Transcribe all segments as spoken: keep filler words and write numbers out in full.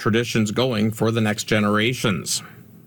traditions going for the next generations.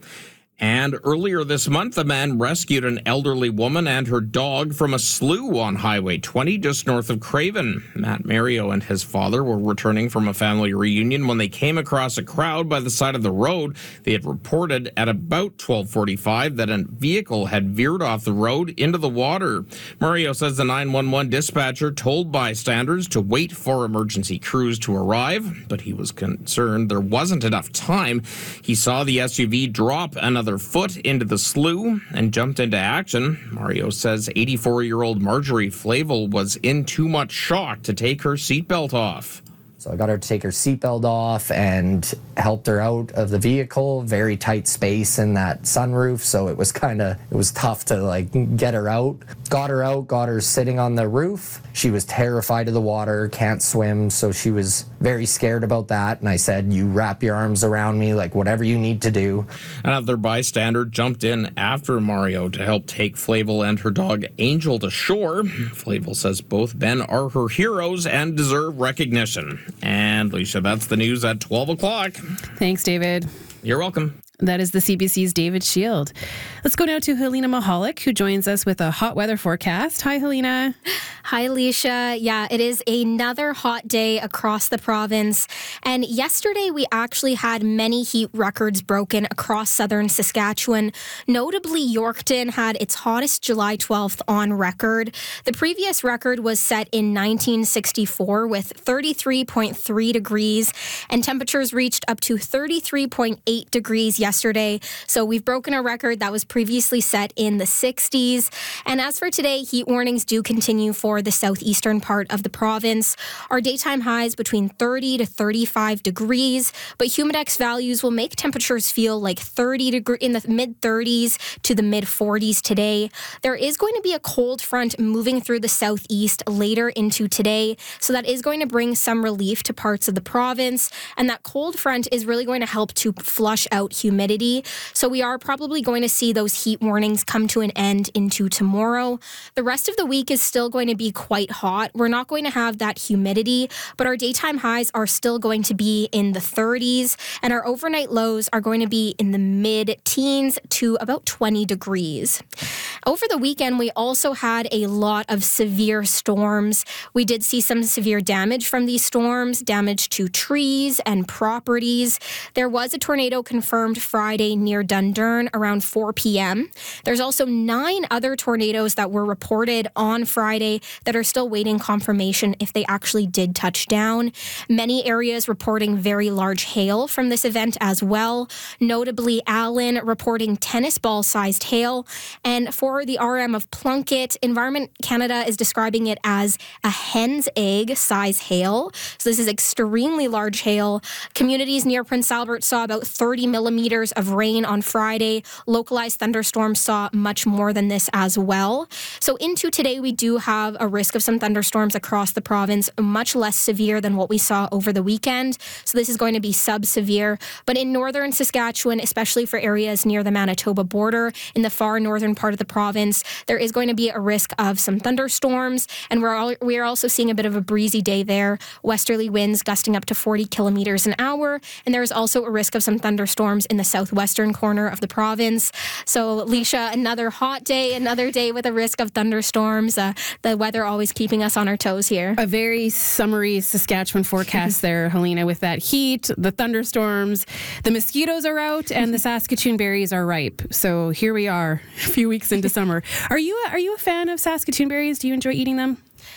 And earlier this month, a man rescued an elderly woman and her dog from a slough on Highway twenty just north of Craven. Matt Mario and his father were returning from a family reunion when they came across a crowd by the side of the road. They had reported at about twelve forty-five that a vehicle had veered off the road into the water. Mario says the nine one one dispatcher told bystanders to wait for emergency crews to arrive, but he was concerned there wasn't enough time. He saw the S U V drop another foot into the slough and jumped into action. Mario says eighty-four-year-old Marjorie Flavel was in too much shock to take her seatbelt off. So I got her to take her seatbelt off and helped her out of the vehicle. Very tight space in that sunroof, so it was kind of, it was tough to like get her out. Got her out, got her sitting on the roof. She was terrified of the water, can't swim, so she was very scared about that. And I said, you wrap your arms around me, like whatever you need to do. Another bystander jumped in after Mario to help take Flavel and her dog Angel to shore. Flavel says both men are her heroes and deserve recognition. And Alicia, that's the news at twelve o'clock. Thanks, David. You're welcome. That is the C B C's David Shield. Let's go now to Helena Mahalik, who joins us with a hot weather forecast. Hi, Helena. Hi, Alicia. Yeah, it is another hot day across the province. And yesterday, we actually had many heat records broken across southern Saskatchewan. Notably, Yorkton had its hottest July twelfth on record. The previous record was set in nineteen sixty-four with thirty-three point three degrees, and temperatures reached up to thirty-three point eight degrees yesterday. yesterday. So we've broken a record that was previously set in the sixties. And as for today, heat warnings do continue for the southeastern part of the province. Our daytime highs between thirty to thirty-five degrees, but humidex values will make temperatures feel like thirty degree in the mid thirties to the mid forties today. There is going to be a cold front moving through the southeast later into today, so that is going to bring some relief to parts of the province. And that cold front is really going to help to flush out humidity. Humidity. So we are probably going to see those heat warnings come to an end into tomorrow. The rest of the week is still going to be quite hot. We're not going to have that humidity, but our daytime highs are still going to be in the thirties, and our overnight lows are going to be in the mid-teens to about twenty degrees. Over the weekend, we also had a lot of severe storms. We did see some severe damage from these storms, damage to trees and properties. There was a tornado confirmed Friday near Dundurn around four p.m. There's also nine other tornadoes that were reported on Friday that are still waiting confirmation if they actually did touch down. Many areas reporting very large hail from this event as well. Notably, Allen reporting tennis ball-sized hail. And for the R M of Plunkett, Environment Canada is describing it as a hen's egg size hail. So this is extremely large hail. Communities near Prince Albert saw about thirty millimeters of rain on Friday. Localized thunderstorms saw much more than this as well. So into today, we do have a risk of some thunderstorms across the province, much less severe than what we saw over the weekend. So this is going to be sub-severe. But in northern Saskatchewan, especially for areas near the Manitoba border, in the far northern part of the province, there is going to be a risk of some thunderstorms. And we're all, we are also seeing a bit of a breezy day there. Westerly winds gusting up to forty kilometers an hour. And there is also a risk of some thunderstorms in the southwestern corner of the province. So, Leisha, another hot day, another day with a risk of thunderstorms. Uh, the weather always keeping us on our toes here. A very summary Saskatchewan forecast there, Helena, with that heat, the thunderstorms, the mosquitoes are out, and the Saskatoon berries are ripe. So here we are, a few weeks into summer. Are you a, are you a fan of Saskatoon berries? Do you enjoy eating them?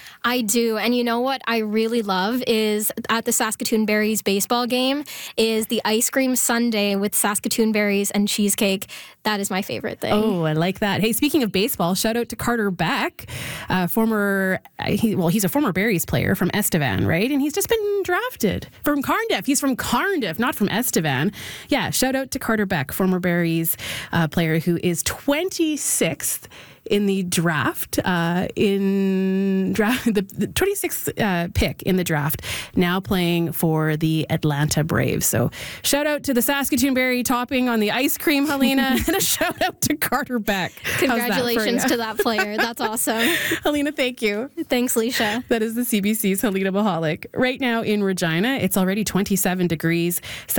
I do. And you know what I really love is at the Saskatoon Berries baseball game is the ice cream sundae with Saskatoon berries and cheesecake. That is my favorite thing. Oh, I like that. Hey, speaking of baseball, shout out to Carter Beck, uh, former, uh, he, well, he's a former Berries player from Estevan, right? And he's just been drafted from Cardiff. He's from Cardiff, not from Estevan. Yeah, shout out to Carter Beck, former Berries uh, player who is twenty-sixth in the draft, uh, in draft the, the twenty-sixth uh, pick in the draft, now playing for the Atlanta Braves. So shout out to the Saskatoon Berry topping on the ice cream, Helena, and a shout out to Carter Beck. Congratulations that to that player. That's awesome. Helena, thank you. Thanks, Leisha. That is the C B C's Helena Mahalik. Right now in Regina, it's already twenty-seven degrees.